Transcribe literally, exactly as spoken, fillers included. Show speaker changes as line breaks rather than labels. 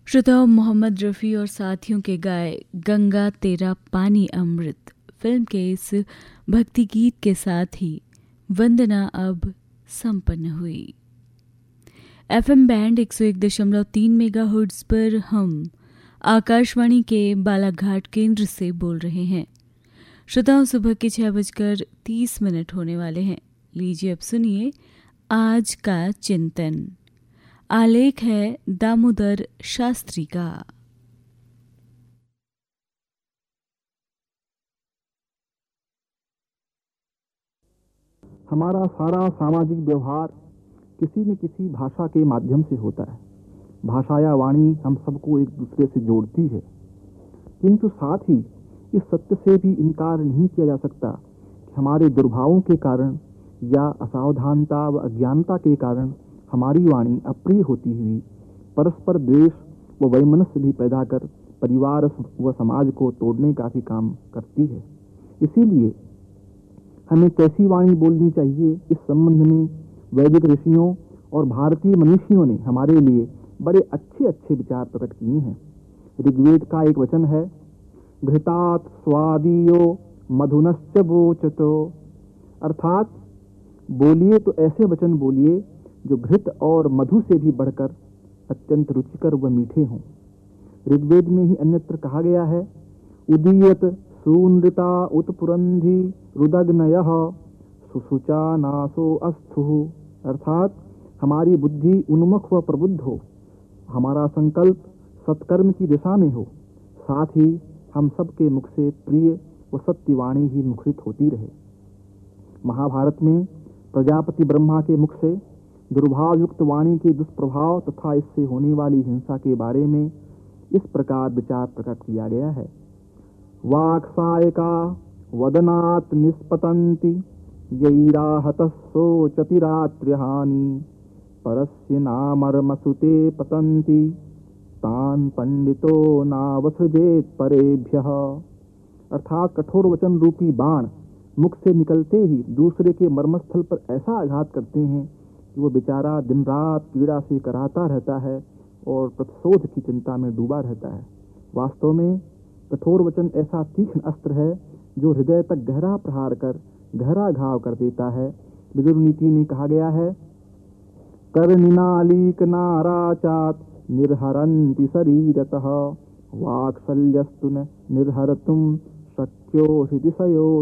श्रोताओं, मोहम्मद रफ़ी और साथियों के गाए गंगा तेरा पानी अमृत फिल्म के इस भक्ति गीत के साथ ही वंदना अब संपन्न हुई। एफएम बैंड एक सौ एक दशमलव तीन मेगाहर्ट्ज़ पर हम आकाशवाणी के बालाघाट केंद्र से बोल रहे हैं। श्रोताओं, सुबह के छह बजकर तीस मिनट होने वाले हैं। लीजिए अब सुनिए आज का चिंतन। आलेख है दामोदर शास्त्री का।
हमारा सारा सामाजिक व्यवहार किसी न किसी भाषा के माध्यम से होता है। भाषा या वाणी हम सबको एक दूसरे से जोड़ती है, किंतु साथ ही इस सत्य से भी इनकार नहीं किया जा सकता कि हमारे दुर्भावों के कारण या असावधानता व अज्ञानता के कारण हमारी वाणी अप्रिय होती हुई परस्पर द्वेष व वैमनस्य भी पैदा कर परिवार व समाज को तोड़ने का भी काम करती है। इसीलिए हमें कैसी वाणी बोलनी चाहिए, इस संबंध में वैदिक ऋषियों और भारतीय मनीषियों ने हमारे लिए बड़े अच्छे अच्छे विचार प्रकट किए हैं। ऋग्वेद का एक वचन है, घृतात् स्वादीयो मधुनश्च वोचतो, अर्थात बोलिए तो ऐसे वचन बोलिए जो घृत और मधु से भी बढ़कर अत्यंत रुचिकर व मीठे हों। ऋग्वेद में ही अन्यत्र कहा गया है, उदीयत सूनृता उत्पुरंधी रुदग्नयः सुसुचा नासो अस्थु, अर्थात हमारी बुद्धि उन्मुख व प्रबुद्ध हो, हमारा संकल्प सत्कर्म की दिशा में हो, साथ ही हम सबके मुख से प्रिय व सत्यवाणी ही मुखरित होती रहे। महाभारत में प्रजापति ब्रह्मा के मुख से दुर्भाव युक्त वाणी के दुष्प्रभाव तथा इससे होने वाली हिंसा के बारे में इस प्रकार विचार प्रकट किया गया है। वाक्सायका वदनात् निष्पतन्ति यैराहतः शोचतिरात्र्यहानि परस्य नामर्मसुते पतन्ति तान् पंडितो नावसृजेत परेभ्यः, अर्थात कठोर वचन रूपी बाण मुख से निकलते ही दूसरे के मर्मस्थल पर ऐसा आघात करते हैं कि वो बेचारा दिन रात पीड़ा से कराता रहता है और प्रतिशोध की चिंता में डूबा रहता है। वास्तव में कठोर वचन ऐसा तीक्ष्ण अस्त्र है जो हृदय तक गहरा प्रहार कर गहरा घाव कर देता है। विदुर नीति में कहा गया है, कर्णिनालीक नाराचात निर्हरन्ति शरीरतः वाक्शल्यस्तु न निर्हरतुम शक्यो हृदिशयो